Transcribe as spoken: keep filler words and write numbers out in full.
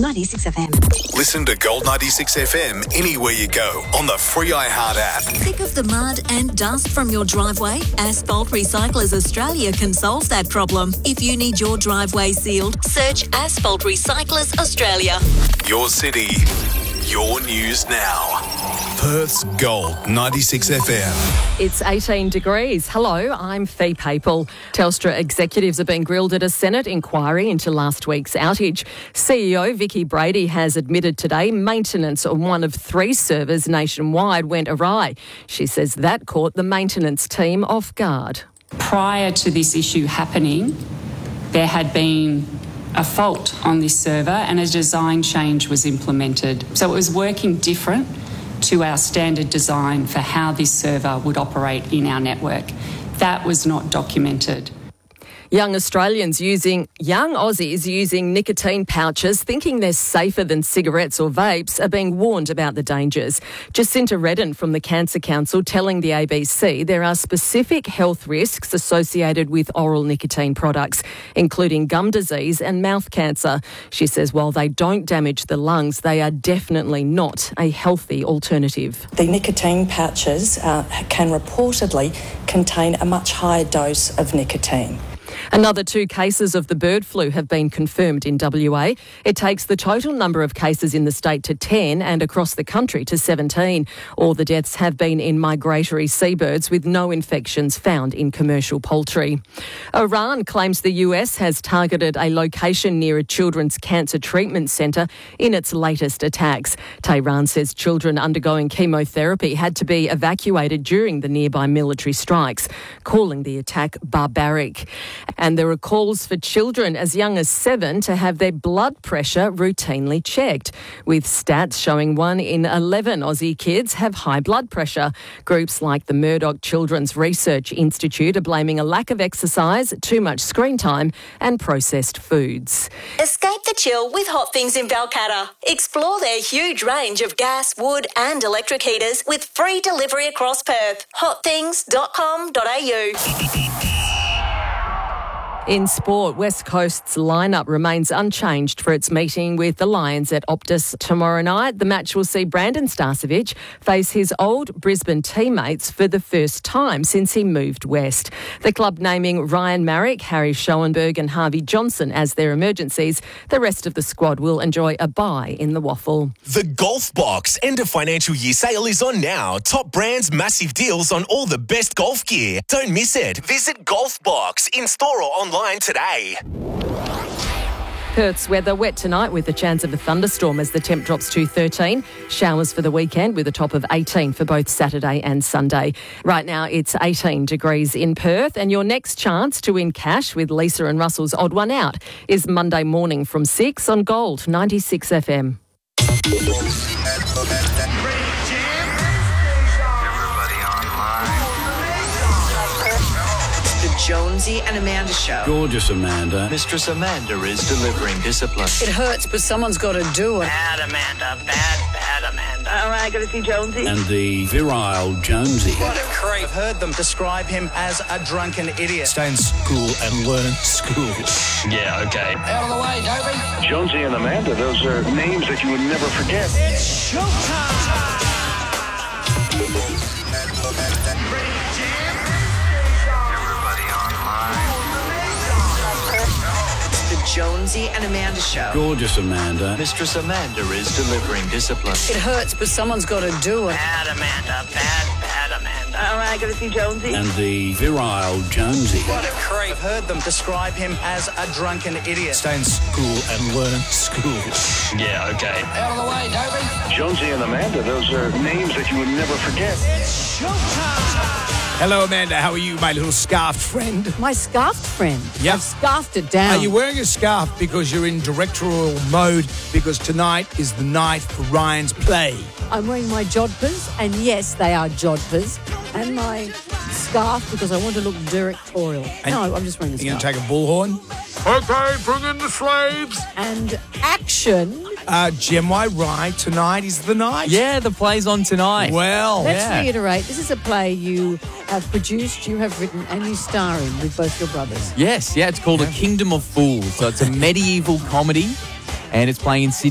ninety-six F M. Listen to Gold ninety-six F M anywhere you go on the free iHeart app. Sick of the mud and dust from your driveway? Asphalt Recyclers Australia can solve that problem. If you need your driveway sealed, search Asphalt Recyclers Australia. Your city, your news now. Perth's Gold ninety-six F M. It's eighteen degrees. Hello, I'm Fee Papel. Telstra executives are being grilled at a Senate inquiry into last week's outage. C E O Vicki Brady has admitted today maintenance on one of three servers nationwide went awry. She says that caught the maintenance team off guard. Prior to this issue happening, there had been a fault on this server and a design change was implemented. So it was working different to our standard design for how this server would operate in our network. That was not documented. Young Australians using, young Aussies using nicotine pouches thinking they're safer than cigarettes or vapes are being warned about the dangers. Jacinta Redden from the Cancer Council telling the A B C there are specific health risks associated with oral nicotine products, including gum disease and mouth cancer. She says while they don't damage the lungs, they are definitely not a healthy alternative. The nicotine pouches uh, can reportedly contain a much higher dose of nicotine. Another two cases of the bird flu have been confirmed in W A. It takes the total number of cases in the state to ten and across the country to seventeen. All the deaths have been in migratory seabirds with no infections found in commercial poultry. Iran claims the U S has targeted a location near a children's cancer treatment centre in its latest attacks. Tehran says children undergoing chemotherapy had to be evacuated during the nearby military strikes, calling the attack barbaric. And there are calls for children as young as seven to have their blood pressure routinely checked, with stats showing one in eleven Aussie kids have high blood pressure. Groups like the Murdoch Children's Research Institute are blaming a lack of exercise, too much screen time and processed foods. Escape the chill with Hot Things in Balcatta. Explore their huge range of gas, wood and electric heaters with free delivery across Perth. hot things dot com dot a u. In sport, West Coast's lineup remains unchanged for its meeting with the Lions at Optus tomorrow night. The match will see Brandon Starcevich face his old Brisbane teammates for the first time since he moved west. The club naming Ryan Marrick, Harry Schoenberg and Harvey Johnson as their emergencies. The rest of the squad will enjoy a bye in the waffle. The Golf Box end of financial year sale is on now. Top brands, massive deals on all the best golf gear. Don't miss it. Visit Golf Box in store or online today. Perth's weather wet tonight with a chance of a thunderstorm as the temp drops to thirteen. Showers for the weekend with a top of eighteen for both Saturday and Sunday. Right now it's eighteen degrees in Perth, and your next chance to win cash with Lisa and Russell's Odd One Out is Monday morning from six on Gold ninety-six F M. Jonesy and Amanda Show. Gorgeous Amanda. Mistress Amanda is delivering discipline. It hurts, but someone's got to do it. Bad Amanda, bad, bad Amanda. All right, got to see Jonesy. And the virile Jonesy. What a creep. I've heard them describe him as a drunken idiot. Stay in school and learn school. Yeah, okay. Out of the way, Toby. Jonesy and Amanda, those are names that you would never forget. It's showtime! Jonesy and Amanda Show. Gorgeous Amanda. Mistress Amanda is delivering discipline. It hurts, but someone's got to do it. Bad Amanda, bad, bad Amanda. All right, got to see Jonesy. And the virile Jonesy. What a creep. I've heard them describe him as a drunken idiot. Stay in school and learn school. Yeah, okay. Out of the way, Toby. Jonesy and Amanda, those are names that you would never forget. It's showtime! Hello, Amanda. How are you, my little scarfed friend? My scarfed friend? Yep. I've scarfed it down. Are you wearing a scarf because you're in directorial mode because tonight is the night for Ryan's play? I'm wearing my jodhpurs, and yes, they are jodhpurs, and my scarf because I want to look directorial. And no, I'm just wearing the You're scarf. going to take a bullhorn? Okay, bring in the slaves. And action. Uh, Gem Y Rye, tonight is the night. Yeah, the play's on tonight. Well, Let's yeah. reiterate, this is a play you have produced, you have written, and you star in with both your brothers. Yes, yeah, it's called A Kingdom of Fools. So it's a medieval comedy, and it's playing in Sydney.